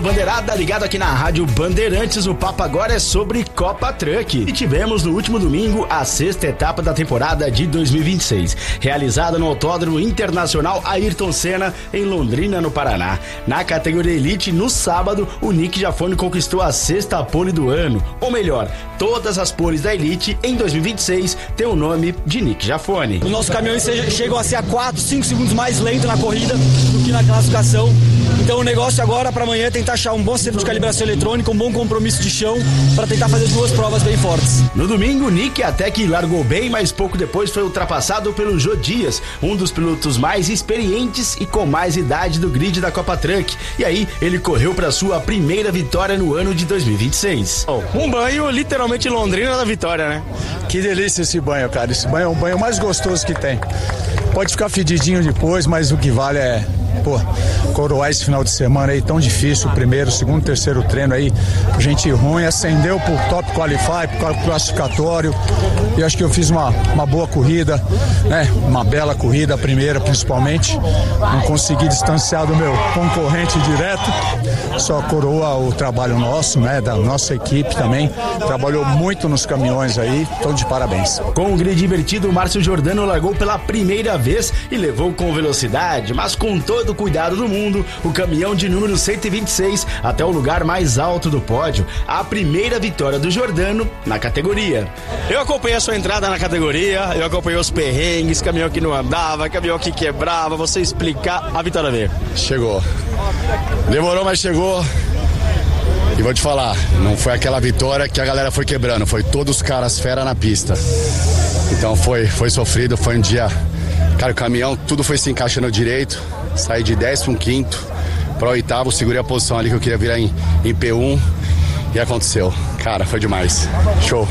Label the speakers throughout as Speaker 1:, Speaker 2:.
Speaker 1: bandeirada, ligado aqui na Rádio Bandeirantes. O papo agora é sobre Copa Truck. E tivemos no último domingo a 6ª etapa da temporada de 2026, realizada no Autódromo Internacional Ayrton Senna, em Londrina, no Paraná. Na categoria Elite, no sábado, o Nick Jafone conquistou a 6ª pole do ano. Ou melhor, todas as poles da Elite em 2026 têm o nome de Nick Jafone.
Speaker 2: Os nossos caminhões chegam a ser a 4, 5 segundos mais lento na corrida do que na classificação. Então o negócio agora para amanhã é tentar achar um bom centro de calibração eletrônica, um bom compromisso de chão para tentar fazer 2 provas bem fortes.
Speaker 1: No domingo, o Nick até que largou bem, mas pouco depois foi ultrapassado pelo Jô Dias, um dos pilotos mais experientes e com mais idade do grid da Copa Truck. E aí ele correu para sua primeira vitória no ano de 2026.
Speaker 3: Um banho literalmente Londrina da vitória, né?
Speaker 4: Que delícia esse banho, cara. Esse banho é o banho mais gostoso que tem. Pode ficar fedidinho depois, mas o que vale é, coroar esse final de semana aí tão difícil, primeiro, segundo, terceiro treino aí, gente ruim, ascendeu pro top qualify, pro classificatório, e acho que eu fiz uma boa corrida, né, uma bela corrida, a primeira principalmente, não consegui distanciar do meu concorrente direto, só coroa o trabalho nosso, né, da nossa equipe também, trabalhou muito nos caminhões aí, então de parabéns.
Speaker 1: Com o grid invertido, o Márcio Giordano largou pela primeira vez e levou com velocidade, mas com todo o cuidado do mundo, o caminhão de número 126 até o lugar mais alto do pódio, a primeira vitória do Giordano na categoria.
Speaker 3: Eu acompanhei a sua entrada na categoria, eu acompanhei os perrengues, caminhão que não andava, caminhão que quebrava, você explicar, a vitória veio.
Speaker 5: Chegou. Demorou, mas chegou. E vou te falar, não foi aquela vitória que a galera foi quebrando, foi todos os caras fera na pista. Então foi sofrido, foi um dia... Cara, o caminhão, tudo foi se encaixando direito, saí de 15º para 8º, segurei a posição ali que eu queria virar em P1 e aconteceu. Cara, foi demais. Show.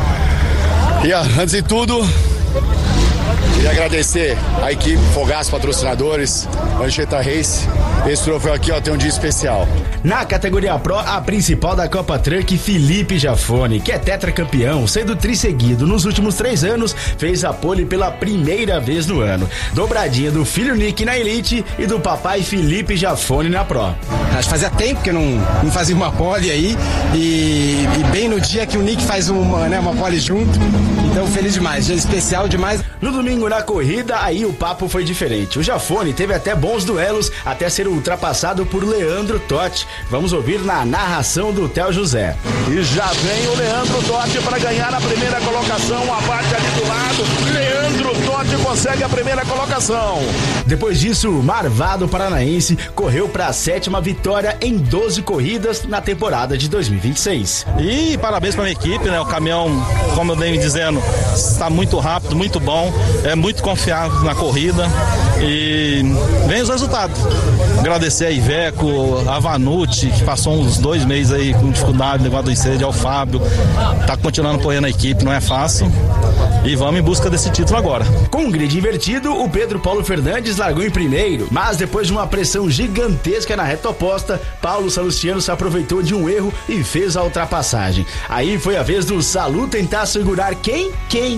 Speaker 5: E antes de tudo, queria agradecer a equipe, Fogaço, patrocinadores, Anchieta Race. Esse troféu aqui, tem um dia especial.
Speaker 1: Na categoria Pro, a principal da Copa Truck, Felipe Jafone, que é tetracampeão, sendo trisseguido nos últimos 3 anos, fez a pole pela primeira vez no ano. Dobradinha do filho Nick na Elite e do papai Felipe Jafone na Pro.
Speaker 6: Acho que fazia tempo que eu não fazia uma pole aí, e bem no dia que o Nick faz uma pole junto, então feliz demais, dia especial demais.
Speaker 1: No domingo na corrida, aí o papo foi diferente. O Jafone teve até bons duelos, até ser ultrapassado por Leandro Totti. Vamos ouvir na narração do Theo José.
Speaker 7: E já vem o Leandro Totti para ganhar a primeira colocação, abate ali do lado, Leandro Totti consegue a primeira colocação.
Speaker 1: Depois disso, o Marvado Paranaense correu para a 7ª vitória em 12 corridas na temporada de 2026.
Speaker 2: E parabéns para a minha equipe, né? O caminhão, como eu venho dizendo, está muito rápido, muito bom, é muito confiável na corrida e vem os resultados. Agradecer a Iveco, a Vanucci, que passou uns 2 meses aí com dificuldade, levado do incêndio, ao Fábio, tá continuando apoiando a equipe, não é fácil. E vamos em busca desse título agora.
Speaker 1: Com o grid invertido, o Pedro Paulo Fernandes largou em primeiro, mas depois de uma pressão gigantesca na reta oposta, Paulo Salustiano se aproveitou de um erro e fez a ultrapassagem. Aí foi a vez do Salu tentar segurar quem?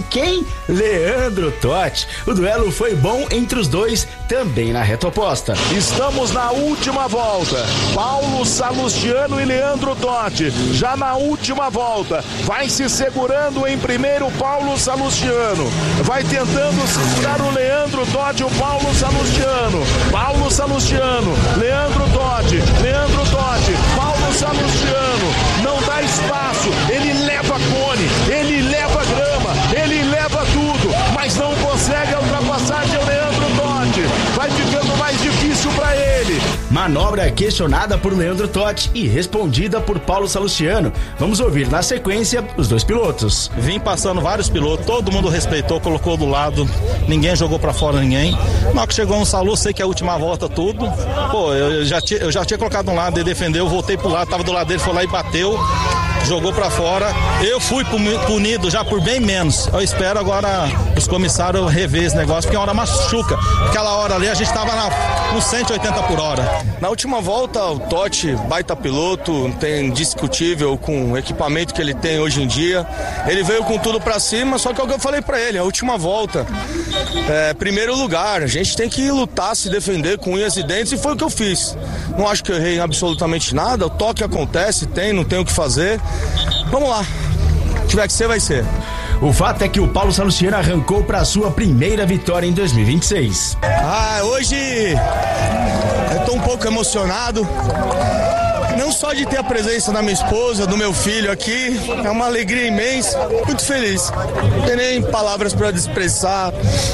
Speaker 1: Leandro Totti. O duelo foi bom entre os dois, também na reta oposta.
Speaker 7: Estamos na última volta, Paulo Salustiano e Leandro Totti, já na última volta, vai se segurando em primeiro Paulo Salustiano, vai tentando segurar o Leandro Totti, o Paulo Salustiano, Leandro Totti, Paulo Salustiano, não dá espaço, ele leva cone, ele leva grama, ele leva tudo, mas não consegue a ultrapassagem ao Leandro Totti, vai ficando mais difícil para ele.
Speaker 1: Manobra questionada por Leandro Totti e respondida por Paulo Salustiano. Vamos ouvir na sequência os dois pilotos.
Speaker 2: Vim passando vários pilotos, todo mundo respeitou, colocou do lado, ninguém jogou pra fora ninguém. Na hora que chegou um Salu, sei que é a última volta tudo. Eu já tinha colocado um lado, ele defendeu, voltei pro lado, tava do lado dele, foi lá e bateu, jogou pra fora. Eu fui punido já por bem menos. Eu espero agora os comissários rever esse negócio, porque uma hora machuca. Aquela hora ali a gente estava nos 180 por hora.
Speaker 8: Na última volta, o Totti, baita piloto, tem indiscutível com o equipamento que ele tem hoje em dia. Ele veio com tudo pra cima, só que é o que eu falei pra ele, a última volta. Primeiro lugar, a gente tem que lutar, se defender com unhas e dentes, e foi o que eu fiz. Não acho que eu errei em absolutamente nada, o toque acontece, não tem o que fazer. Vamos lá, se tiver que ser, vai ser.
Speaker 1: O fato é que o Paulo Salustiano arrancou para sua primeira vitória em 2026.
Speaker 8: Hoje eu tô um pouco emocionado, não só de ter a presença da minha esposa, do meu filho aqui, é uma alegria imensa, muito feliz, não tem nem palavras para expressar.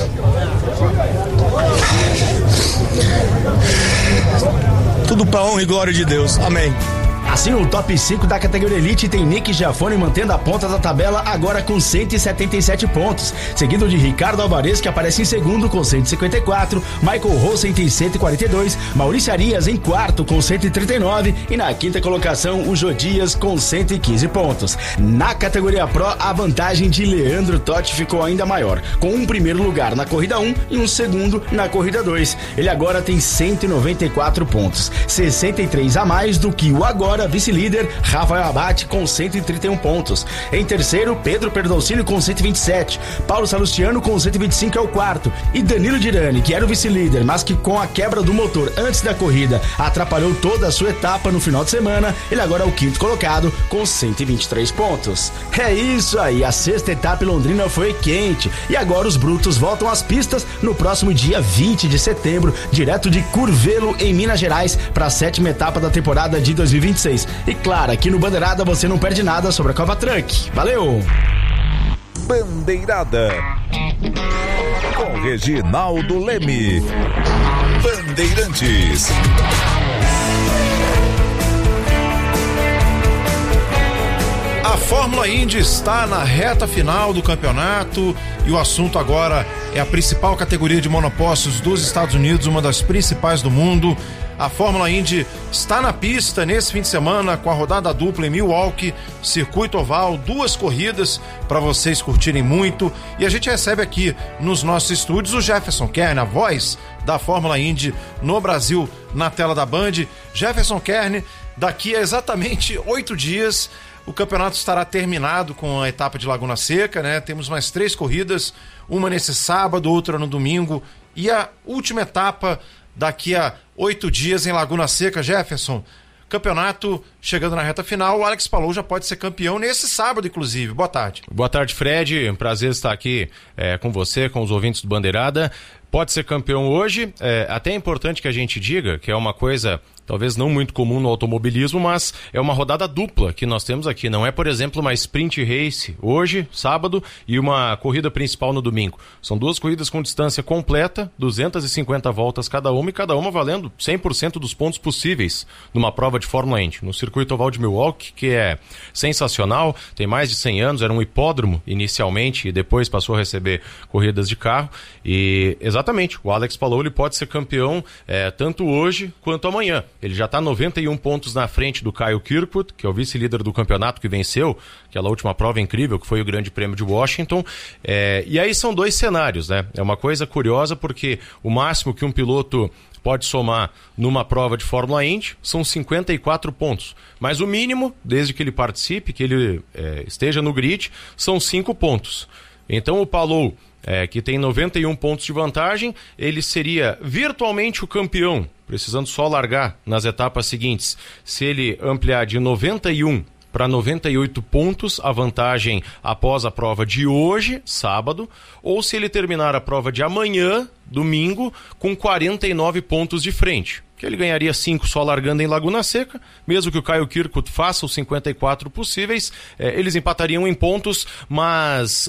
Speaker 8: Tudo para honra e glória de Deus, amém.
Speaker 1: Assim, o top 5 da categoria Elite tem Nick Giafone mantendo a ponta da tabela agora com 177 pontos, seguido de Ricardo Alvarez, que aparece em segundo com 154, Michael Rosen tem 142, Maurício Arias em quarto com 139 e na quinta colocação o Jodias com 115 pontos. Na categoria Pro, a vantagem de Leandro Totti ficou ainda maior, com um primeiro lugar na corrida 1 e um segundo na corrida 2. Ele agora tem 194 pontos, 63 a mais do que o agora vice-líder Rafael Abate com 131 pontos. Em terceiro, Pedro Perdoncilho com 127, Paulo Salustiano com 125 é o quarto e Danilo Dirani, que era o vice-líder, mas que com a quebra do motor antes da corrida atrapalhou toda a sua etapa no final de semana, ele agora é o quinto colocado com 123 pontos. É isso aí, a sexta etapa em Londrina foi quente e agora os brutos voltam às pistas no próximo dia 20 de setembro, direto de Curvelo, em Minas Gerais, para a sétima etapa da temporada de 2026. E claro, aqui no Bandeirada você não perde nada sobre a Copa Truck. Valeu!
Speaker 9: Bandeirada com Reginaldo Leme. Bandeirantes.
Speaker 10: A Fórmula Indy está na reta final do campeonato e o assunto agora é a principal categoria de monopostos dos Estados Unidos, uma das principais do mundo. A Fórmula Indy está na pista nesse fim de semana com a rodada dupla em Milwaukee, circuito oval, 2 corridas para vocês curtirem muito. E a gente recebe aqui nos nossos estúdios o Jefferson Kern, a voz da Fórmula Indy no Brasil, na tela da Band. Jefferson Kern, daqui a exatamente 8 dias o campeonato estará terminado com a etapa de Laguna Seca, né? Temos mais 3 corridas, uma nesse sábado, outra no domingo e a última etapa daqui a 8 dias em Laguna Seca. Jefferson, campeonato chegando na reta final, o Alex Palou já pode ser campeão nesse sábado, inclusive. Boa tarde.
Speaker 11: Boa tarde, Fred. Prazer estar aqui com você, com os ouvintes do Bandeirada. Pode ser campeão hoje. Até é importante que a gente diga que é uma coisa talvez não muito comum no automobilismo, mas é uma rodada dupla que nós temos aqui. Não é, por exemplo, uma sprint race hoje, sábado, e uma corrida principal no domingo. São 2 corridas com distância completa, 250 voltas cada uma, e cada uma valendo 100% dos pontos possíveis numa prova de Fórmula Indy. No circuito oval de Milwaukee, que é sensacional, tem mais de 100 anos, era um hipódromo inicialmente e depois passou a receber corridas de carro. E exatamente, o Alex Palou ele pode ser campeão tanto hoje quanto amanhã. Ele já está 91 pontos na frente do Kyle Kirkwood, que é o vice-líder do campeonato, que venceu aquela última prova incrível, que foi o Grande Prêmio de Washington. E aí são 2 cenários, né? É uma coisa curiosa porque o máximo que um piloto pode somar numa prova de Fórmula Indy são 54 pontos. Mas o mínimo, desde que ele participe, que ele esteja no grid, são 5 pontos. Então o Palou, que tem 91 pontos de vantagem, ele seria virtualmente o campeão, precisando só largar nas etapas seguintes. Se ele ampliar de 91 para 98 pontos a vantagem após a prova de hoje, sábado, ou se ele terminar a prova de amanhã, domingo, com 49 pontos de frente, que ele ganharia 5 só largando em Laguna Seca. Mesmo que o Kyle Kirkwood faça os 54 possíveis, eles empatariam em pontos, mas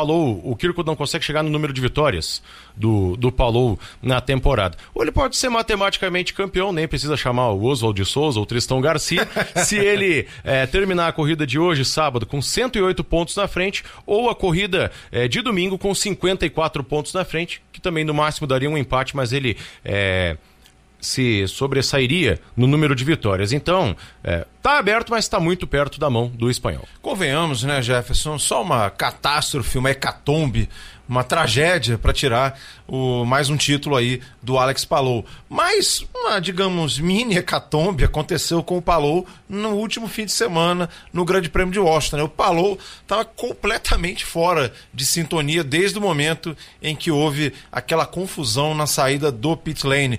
Speaker 11: o Kirkwood não consegue chegar no número de vitórias do Palou na temporada. Ou ele pode ser matematicamente campeão, nem precisa chamar o Oswald de Souza ou o Tristão Garcia, se ele terminar a corrida de hoje, sábado, com 108 pontos na frente, ou a corrida de domingo com 54 pontos na frente, que também no máximo daria um empate, mas ele se sobressairia no número de vitórias. Então, tá aberto, mas está muito perto da mão do espanhol.
Speaker 10: Convenhamos, né, Jefferson? Só uma catástrofe, uma hecatombe, uma tragédia para tirar mais um título aí do Alex Palou. Mas uma, digamos, mini hecatombe aconteceu com o Palou no último fim de semana no Grande Prêmio de Washington, né? O Palou estava completamente fora de sintonia desde o momento em que houve aquela confusão na saída do pit lane.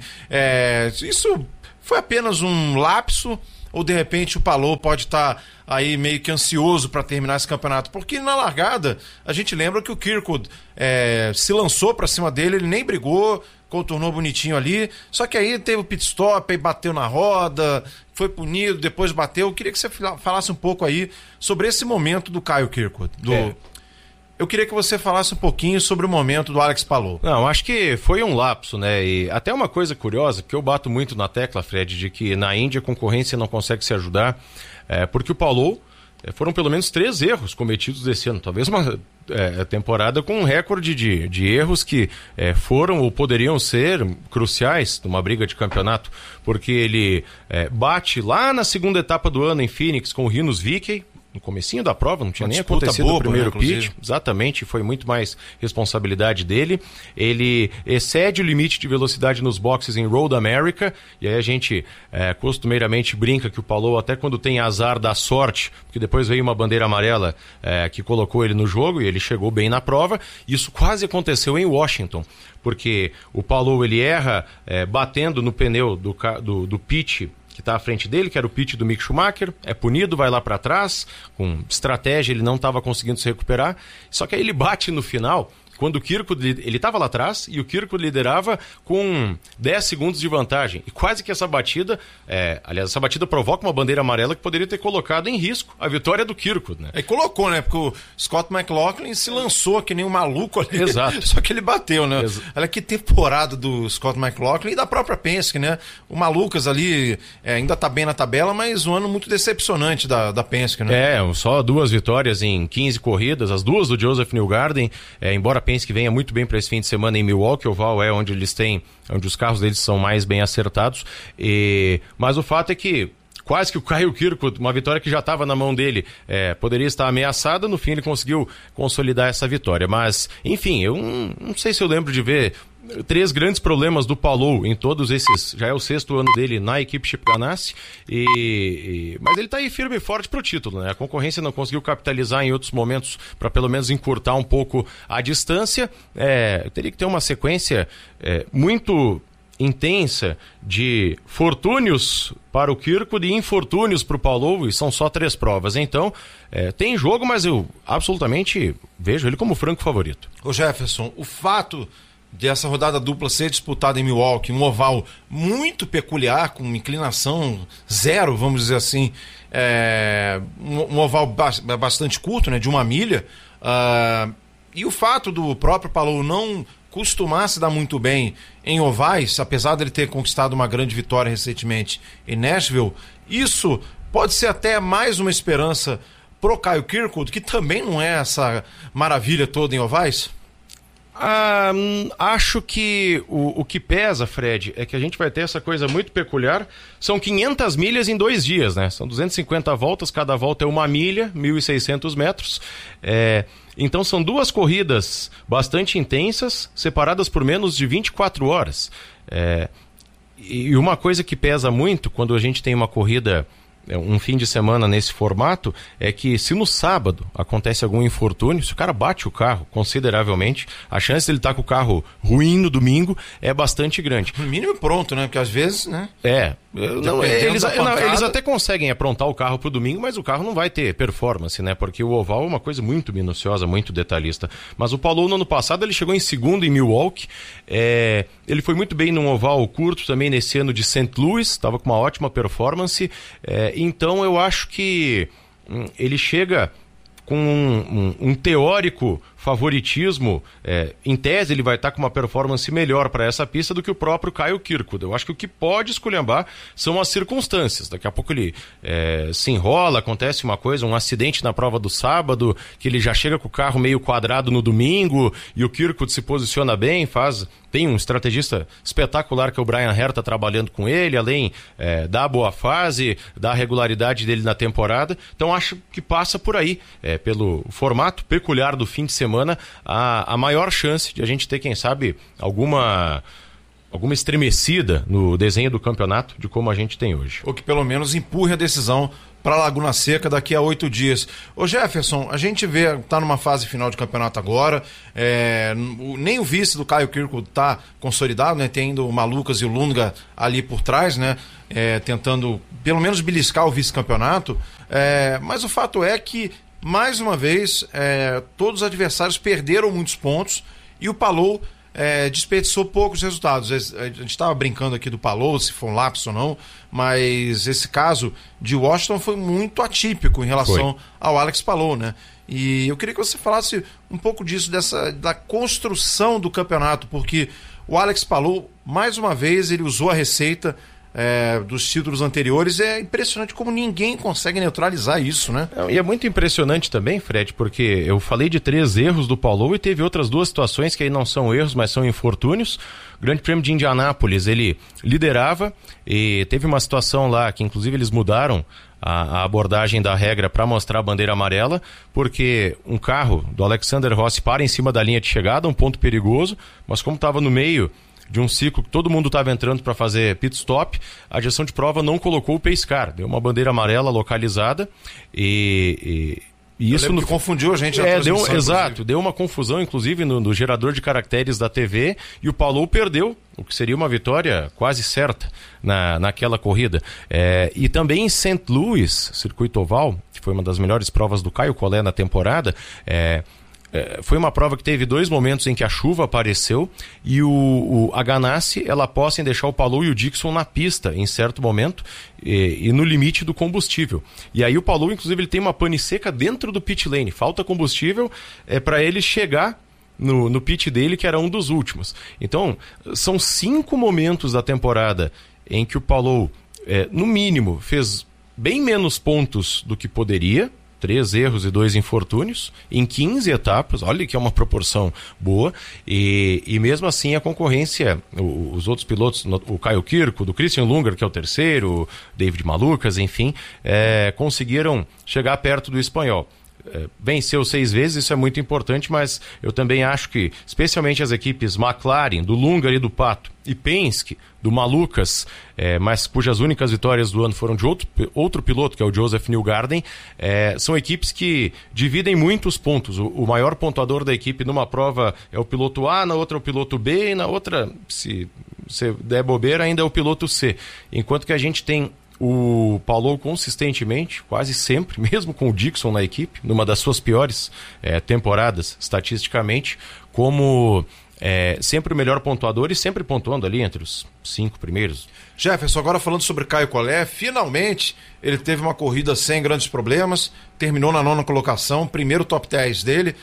Speaker 10: Isso foi apenas um lapso, ou de repente o Palou pode estar aí meio que ansioso para terminar esse campeonato? Porque na largada a gente lembra que o Kirkwood se lançou para cima dele, ele nem brigou, contornou bonitinho ali, só que aí teve o pit stop, aí bateu na roda, foi punido, depois bateu. Eu queria que você falasse um pouco aí sobre esse momento do Kyle Kirkwood. Eu queria que você falasse um pouquinho sobre o momento do Alex Palou.
Speaker 11: Não, acho que foi um lapso, né? E até uma coisa curiosa, que eu bato muito na tecla, Fred, de que na Índia a concorrência não consegue se ajudar, porque o Palou foram pelo menos 3 erros cometidos desse ano. Talvez uma temporada com um recorde de erros que foram ou poderiam ser cruciais numa briga de campeonato, porque ele bate lá na segunda etapa do ano em Phoenix com o Rinus VeeKay, no comecinho da prova, não tinha nem acontecido o primeiro pit. Exatamente, foi muito mais responsabilidade dele. Ele excede o limite de velocidade nos boxes em Road America, e aí a gente costumeiramente brinca que o Palou, até quando tem azar, dá sorte, porque depois veio uma bandeira amarela que colocou ele no jogo e ele chegou bem na prova. Isso quase aconteceu em Washington, porque o Palou ele erra batendo no pneu do pit que está à frente dele, que era o pit do Mick Schumacher, é punido, vai lá para trás, com estratégia ele não estava conseguindo se recuperar, só que aí ele bate no final, quando o Kirkwood, ele estava lá atrás e o Kirkwood liderava com 10 segundos de vantagem. E quase que essa batida, essa batida provoca uma bandeira amarela que poderia ter colocado em risco a vitória do Kirkwood, né?
Speaker 10: E colocou, né? Porque o Scott McLaughlin se lançou que nem um maluco ali.
Speaker 11: Exato.
Speaker 10: Só que ele bateu, né? Olha que temporada do Scott McLaughlin e da própria Penske, né? O Malucas ali ainda tá bem na tabela, mas um ano muito decepcionante da Penske, né?
Speaker 11: Só 2 vitórias em 15 corridas, as 2 do Joseph Newgarden, embora Penske venha muito bem para esse fim de semana em Milwaukee, oval onde os carros deles são mais bem acertados, mas o fato é que quase que o Kyle Kirkwood, uma vitória que já estava na mão dele, poderia estar ameaçada, no fim ele conseguiu consolidar essa vitória, mas enfim, eu não sei se eu lembro de ver 3 grandes problemas do Palou em todos esses, já é o 6º ano dele na equipe Chip Ganassi, mas ele está aí firme e forte para o título, né? A concorrência não conseguiu capitalizar em outros momentos para pelo menos encurtar um pouco a distância. Teria que ter uma sequência muito intensa de fortúnios para o Kirkwood e infortúnios para o Palou, e são só 3 provas. Então, tem jogo, mas eu absolutamente vejo ele como franco favorito.
Speaker 10: Ô Jefferson, o fato dessa rodada dupla ser disputada em Milwaukee, um oval muito peculiar, com inclinação 0, vamos dizer assim, um oval bastante curto, né, de 1 milha, e o fato do próprio Palou não costumar se dar muito bem em ovais, apesar dele ter conquistado uma grande vitória recentemente em Nashville, isso pode ser até mais uma esperança pro Kyle Kirkwood, que também não é essa maravilha toda em ovais?
Speaker 11: Acho que o que pesa, Fred, é que a gente vai ter essa coisa muito peculiar. São 500 milhas em 2 dias, né? São 250 voltas, cada volta é 1 milha, 1.600 metros. Então são 2 corridas bastante intensas, separadas por menos de 24 horas. E uma coisa que pesa muito quando a gente tem uma corrida, um fim de semana nesse formato, é que se no sábado acontece algum infortúnio, se o cara bate o carro consideravelmente, a chance dele estar com o carro ruim no domingo é bastante grande.
Speaker 10: No mínimo pronto, né? Porque às vezes, né?
Speaker 11: Eles até conseguem aprontar o carro pro domingo, mas o carro não vai ter performance, né? Porque o oval é uma coisa muito minuciosa, muito detalhista. Mas o Palou no ano passado ele chegou em 2º em Milwaukee, ele foi muito bem num oval curto também nesse ano de St. Louis, estava com uma ótima performance, então eu acho que ele chega com um teórico favoritismo, em tese ele vai estar com uma performance melhor para essa pista do que o próprio Kyle Kirkwood. Eu acho que o que pode esculhambar são as circunstâncias. Daqui a pouco ele se enrola, acontece uma coisa, um acidente na prova do sábado, que ele já chega com o carro meio quadrado no domingo e o Kirkwood se posiciona bem, tem um estrategista espetacular que é o Brian Hare, está trabalhando com ele, além da boa fase, da regularidade dele na temporada. Então acho que passa por aí. pelo formato peculiar do fim de semana, a maior chance de a gente ter, quem sabe, alguma estremecida no desenho do campeonato de como a gente tem hoje.
Speaker 10: Ou que pelo menos empurre a decisão para Laguna Seca daqui a 8 dias. Ô Jefferson, a gente tá numa fase final de campeonato agora, nem o vice do Caio Kirko tá consolidado, né? Tem ainda o Malucas e o Lunga ali por trás, né? Tentando pelo menos beliscar o vice-campeonato, mas o fato é que, mais uma vez, todos os adversários perderam muitos pontos e o Palou desperdiçou poucos resultados. A gente estava brincando aqui do Palou, se foi um lapso ou não, mas esse caso de Washington foi muito atípico em relação ao Alex Palou, né? E eu queria que você falasse um pouco disso, da construção do campeonato, porque o Alex Palou, mais uma vez, ele usou a receita dos títulos anteriores. É impressionante como ninguém consegue neutralizar isso, né?
Speaker 11: E é muito impressionante também, Fred, porque eu falei de 3 erros do Palou e teve outras 2 situações que aí não são erros, mas são infortúnios. O Grande Prêmio de Indianápolis, ele liderava e teve uma situação lá que inclusive eles mudaram a abordagem da regra para mostrar a bandeira amarela, porque um carro do Alexander Rossi para em cima da linha de chegada, um ponto perigoso, mas como estava no meio de um ciclo que todo mundo estava entrando para fazer pit stop, a direção de prova não colocou o pace car, deu uma bandeira amarela localizada e isso
Speaker 10: que confundiu a gente na transmissão.
Speaker 11: Exato, deu uma confusão inclusive no gerador de caracteres da TV, e o Palou perdeu o que seria uma vitória quase certa naquela corrida. E também em St. Louis, circuito oval, que foi uma das melhores provas do Caio Collet na temporada, foi uma prova que teve 2 momentos em que a chuva apareceu e a Ganassi, ela aposta em deixar o Palou e o Dixon na pista em certo momento e no limite do combustível. E aí o Palou, inclusive, ele tem uma pane seca dentro do pit lane, falta combustível para ele chegar no pit dele, que era um dos últimos. Então, são 5 momentos da temporada em que o Palou, no mínimo, fez bem menos pontos do que poderia, 3 erros e 2 infortúnios, em 15 etapas, olha que é uma proporção boa, e mesmo assim a concorrência, os outros pilotos, o Caio Kirko, do Christian Lunger, que é o terceiro, David Malucas, enfim, conseguiram chegar perto do espanhol. Venceu 6 vezes, isso é muito importante, mas eu também acho que, especialmente as equipes McLaren, do Lungar e do Pato, e Penske, do Malucas, mas cujas únicas vitórias do ano foram de outro piloto, que é o Joseph Newgarden, são equipes que dividem muitos pontos. O maior pontuador da equipe numa prova é o piloto A, na outra é o piloto B, e na outra, se der bobeira, ainda é o piloto C. Enquanto que a gente tem o Palou consistentemente, quase sempre, mesmo com o Dixon na equipe, numa das suas piores temporadas, estatisticamente, como sempre o melhor pontuador e sempre pontuando ali entre os 5 primeiros.
Speaker 10: Jefferson, agora falando sobre Caio Collet, finalmente ele teve uma corrida sem grandes problemas, terminou na 9ª colocação, primeiro top 10 dele,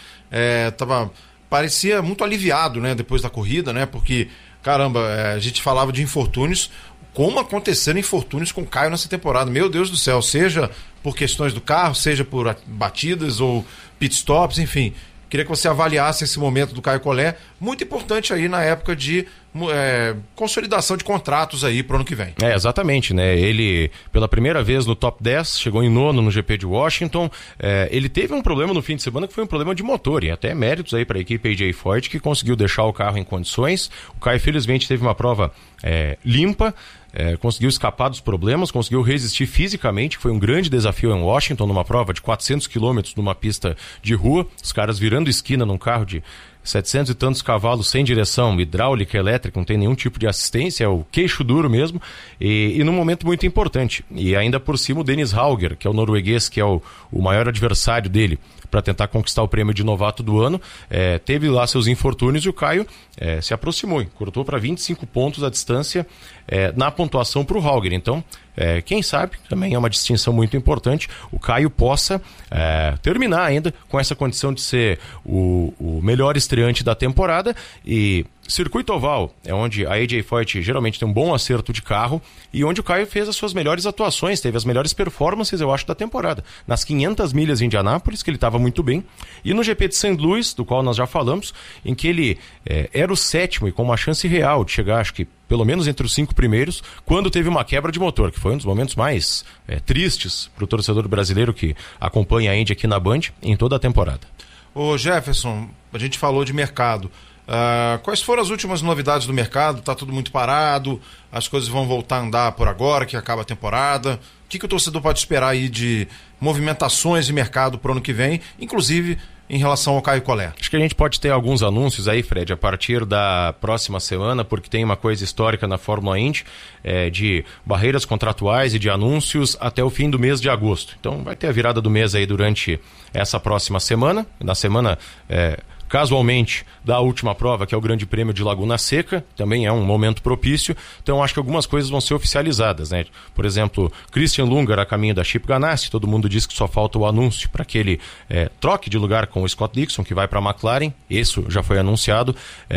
Speaker 10: parecia muito aliviado, né, depois da corrida, né, porque, caramba, a gente falava de infortúnios, como aconteceram infortúnios com o Caio nessa temporada, meu Deus do céu, seja por questões do carro, seja por batidas ou pit stops, enfim. Queria que você avaliasse esse momento do Caio Collet, muito importante aí na época de consolidação de contratos aí para o ano que vem.
Speaker 11: Exatamente, né? Ele, pela primeira vez no top 10, chegou em 9º no GP de Washington. Ele teve um problema no fim de semana que foi um problema de motor, e até méritos aí para a equipe AJ Foyt, que conseguiu deixar o carro em condições. O Caio, felizmente, teve uma prova limpa, conseguiu escapar dos problemas, conseguiu resistir fisicamente, foi um grande desafio em Washington, numa prova de 400 km numa pista de rua, os caras virando esquina num carro de 700 e tantos cavalos sem direção hidráulica, elétrica, não tem nenhum tipo de assistência, é o queixo duro mesmo, e num momento muito importante. E ainda por cima o Dennis Hauger, que é o norueguês, que é o maior adversário dele para tentar conquistar o prêmio de novato do ano, teve lá seus infortúnios, e o Caio se aproximou, cortou para 25 pontos a distância na pontuação para o Hauger. Então, quem sabe, também é uma distinção muito importante, o Caio possa terminar ainda com essa condição de ser o melhor estreante da temporada. E circuito oval é onde a AJ Foyt geralmente tem um bom acerto de carro, e onde o Caio fez as suas melhores atuações, teve as melhores performances, eu acho, da temporada. Nas 500 milhas em Indianápolis, que ele estava muito bem, e no GP de St. Louis, do qual nós já falamos, em que ele era o 7º e com uma chance real de chegar, acho que pelo menos entre os 5 primeiros, quando teve uma quebra de motor, que foi um dos momentos mais tristes para o torcedor brasileiro que acompanha a Indy aqui na Band em toda a temporada.
Speaker 10: Ô Jefferson, a gente falou de mercado. Quais foram as últimas novidades do mercado? Está tudo muito parado, as coisas vão voltar a andar por agora, que acaba a temporada. O que o torcedor pode esperar aí de movimentações de mercado para o ano que vem, inclusive em relação ao Caio Collet?
Speaker 11: Acho que a gente pode ter alguns anúncios aí, Fred, a partir da próxima semana, porque tem uma coisa histórica na Fórmula Indy, de barreiras contratuais e de anúncios até o fim do mês de agosto. Então vai ter a virada do mês aí durante essa próxima semana. Na semana, casualmente, da última prova, que é o Grande Prêmio de Laguna Seca, também é um momento propício, então acho que algumas coisas vão ser oficializadas, né? Por exemplo, Christian Lundgaard a caminho da Chip Ganassi, todo mundo diz que só falta o anúncio para que ele troque de lugar com o Scott Dixon, que vai para a McLaren, isso já foi anunciado.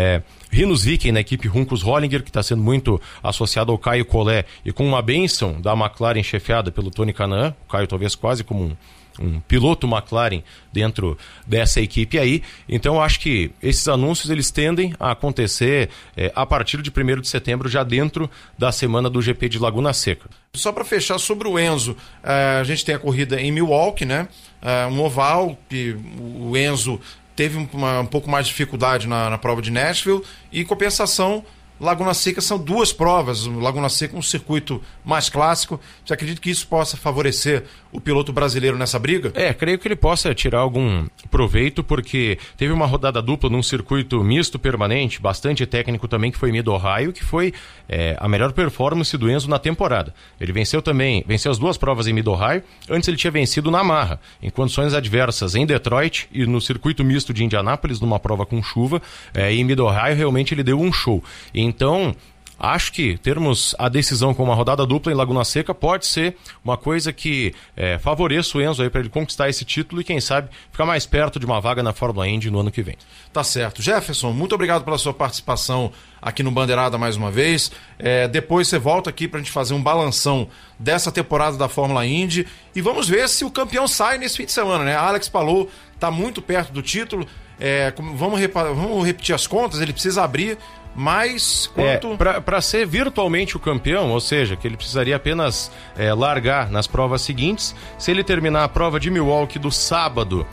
Speaker 11: Rinus Viking na equipe Juncos Hollinger, que está sendo muito associado ao Caio Collet, e com uma bênção da McLaren chefiada pelo Tony Kanaan, o Caio talvez quase como um piloto McLaren dentro dessa equipe aí. Então eu acho que esses anúncios eles tendem a acontecer a partir de 1º de setembro, já dentro da semana do GP de Laguna Seca.
Speaker 10: Só para fechar sobre o Enzo, a gente tem a corrida em Milwaukee, né? Um oval que o Enzo teve um pouco mais de dificuldade na prova de Nashville, e em compensação Laguna Seca são 2 provas. Laguna Seca um circuito mais clássico. Você acredita que isso possa favorecer o piloto brasileiro nessa briga?
Speaker 11: Creio que ele possa tirar algum proveito, porque teve uma rodada dupla num circuito misto permanente, bastante técnico também, que foi Mid-Ohio, que foi a melhor performance do Enzo na temporada. Ele venceu as 2 provas em Mid-Ohio. Antes ele tinha vencido na Marra, em condições adversas em Detroit e no circuito misto de Indianápolis, numa prova com chuva. E em Mid-Ohio realmente ele deu um show. Então, acho que termos a decisão com uma rodada dupla em Laguna Seca pode ser uma coisa que favoreça o Enzo aí para ele conquistar esse título e, quem sabe, ficar mais perto de uma vaga na Fórmula Indy no ano que vem.
Speaker 10: Tá certo. Jefferson, muito obrigado pela sua participação aqui no Bandeirada mais uma vez. Depois você volta aqui pra gente fazer um balanção dessa temporada da Fórmula Indy e vamos ver se o campeão sai nesse fim de semana, né? Alex Palou tá muito perto do título. Vamos repetir as contas, ele precisa abrir mais quanto...
Speaker 11: Para ser virtualmente o campeão, ou seja, que ele precisaria apenas largar nas provas seguintes. Se ele terminar a prova de Milwaukee do sábado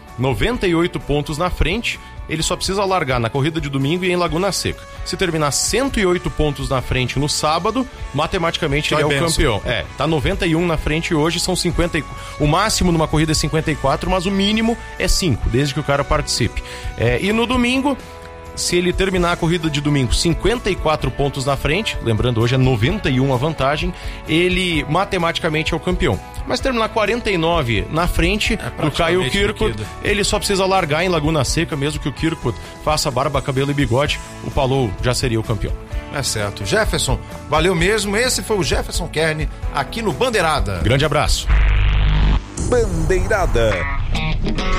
Speaker 11: 98 pontos na frente, ele só precisa largar na corrida de domingo e em Laguna Seca. Se terminar 108 pontos na frente no sábado, matematicamente ele é o campeão. Tá 91 na frente hoje, são 50. O máximo numa corrida é 54, mas o mínimo é 5, desde que o cara participe. E no domingo, se ele terminar a corrida de domingo 54 pontos na frente, lembrando hoje é 91 a vantagem, ele matematicamente é o campeão. Mas terminar 49 na frente do Kyle Kirkwood, ele só precisa largar em Laguna Seca, mesmo que o Kirkwood faça barba, cabelo e bigode, o Palou já seria o campeão.
Speaker 10: É certo. Jefferson, valeu mesmo. Esse foi o Jefferson Kern aqui no Bandeirada.
Speaker 11: Grande abraço.
Speaker 9: Bandeirada.